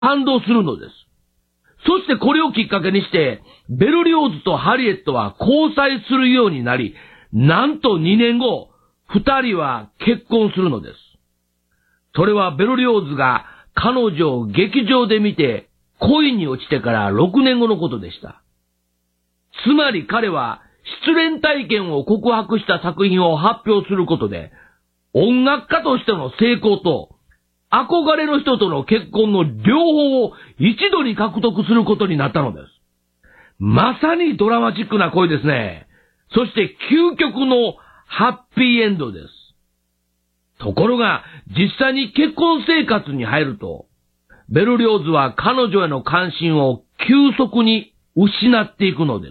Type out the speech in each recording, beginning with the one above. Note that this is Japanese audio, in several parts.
反動するのです。そしてこれをきっかけにして、ベルリオーズとハリエットは交際するようになり、なんと2年後、二人は結婚するのです。それはベルリオーズが彼女を劇場で見て恋に落ちてから6年後のことでした。つまり彼は失恋体験を告白した作品を発表することで、音楽家としての成功と憧れの人との結婚の両方を一度に獲得することになったのです。まさにドラマチックな恋ですね。そして究極のハッピーエンドです。ところが、実際に結婚生活に入ると、ベルリオーズは彼女への関心を急速に失っていくのです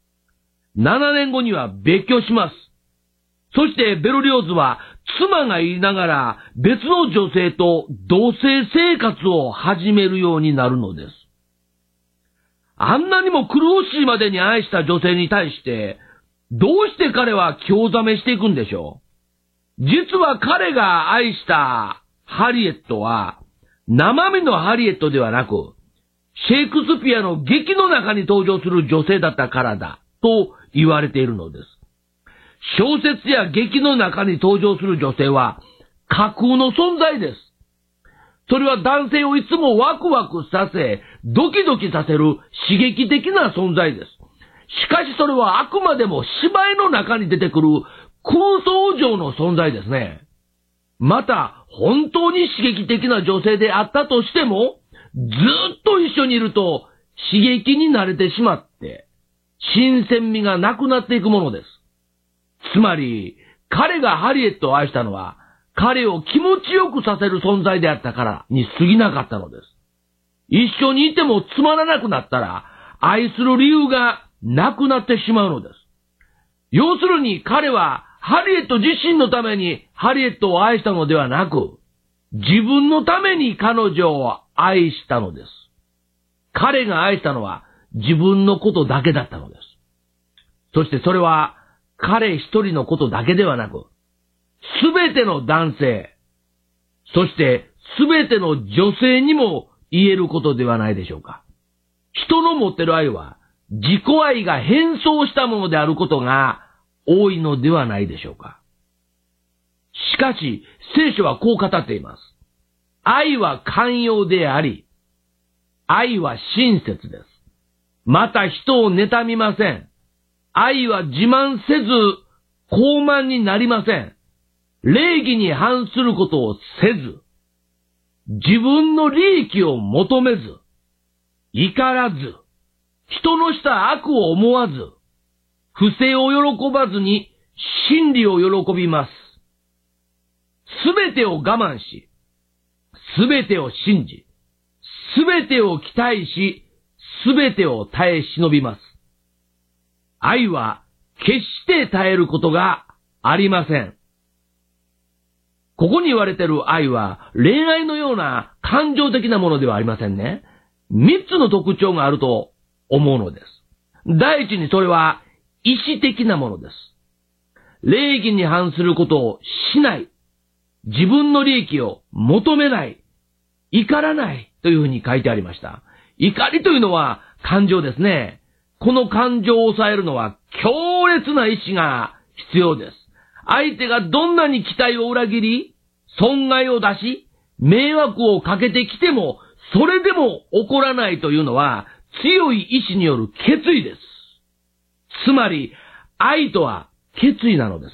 。7年後には別居します。そしてベルリオーズは妻がいながら別の女性と同棲生活を始めるようになるのです。あんなにも苦しいまでに愛した女性に対して、どうして彼は興ざめしていくんでしょう。実は彼が愛したハリエットは、生身のハリエットではなく、シェイクスピアの劇の中に登場する女性だったからだ、と言われているのです。小説や劇の中に登場する女性は、架空の存在です。それは男性をいつもワクワクさせ、ドキドキさせる刺激的な存在です。しかしそれはあくまでも芝居の中に出てくる空想上の存在ですね。また、本当に刺激的な女性であったとしても、ずっと一緒にいると刺激に慣れてしまって、新鮮味がなくなっていくものです。つまり、彼がハリエットを愛したのは、彼を気持ちよくさせる存在であったからに過ぎなかったのです。一緒にいてもつまらなくなったら、愛する理由がなくなってしまうのです。要するに彼はハリエット自身のためにハリエットを愛したのではなく、自分のために彼女を愛したのです。彼が愛したのは自分のことだけだったのです。そしてそれは彼一人のことだけではなく、すべての男性、そしてすべての女性にも言えることではないでしょうか。人の持ってる愛は自己愛が変装したものであることが多いのではないでしょうか。しかし、聖書はこう語っています。愛は寛容であり、愛は親切です。また人を妬みません。愛は自慢せず、傲慢になりません。礼儀に反することをせず、自分の利益を求めず、怒らず、人のした悪を思わず、不正を喜ばずに真理を喜びます。すべてを我慢し、すべてを信じ、すべてを期待し、すべてを耐え忍びます。愛は決して耐えることがありません。ここに言われている愛は恋愛のような感情的なものではありませんね。三つの特徴があると思うのです。第一にそれは意志的なものです。礼儀に反することをしない。自分の利益を求めない。怒らないというふうに書いてありました。怒りというのは感情ですね。この感情を抑えるのは強烈な意志が必要です。相手がどんなに期待を裏切り、損害を出し、迷惑をかけてきても、それでも怒らないというのは強い意志による決意です。つまり、愛とは決意なのです。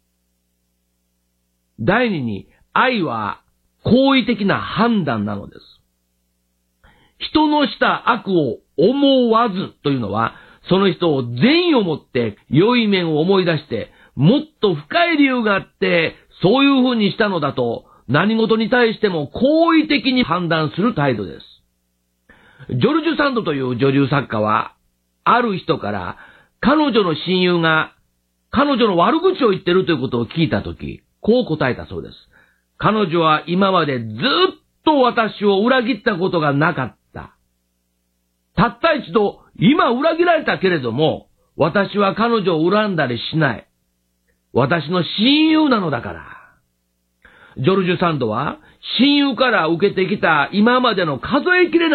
第二に、愛は行為的な判断なのです。人のした悪を思わずというのは、その人を善意をもって良い面を思い出して、もっと深い理由があって、そういう風にしたのだと、何事に対しても好意的に判断する態度です。ジョルジュ・サンドという女流作家は、ある人から彼女の親友が彼女の悪口を言ってるということを聞いたとき、こう答えたそうです。彼女は今までずっと私を裏切ったことがなかった。たった一度、今裏切られたけれども、私は彼女を恨んだりしない。私の親友なのだから。ジョルジュ・サンドは親友から受けてきた今までの数えきれ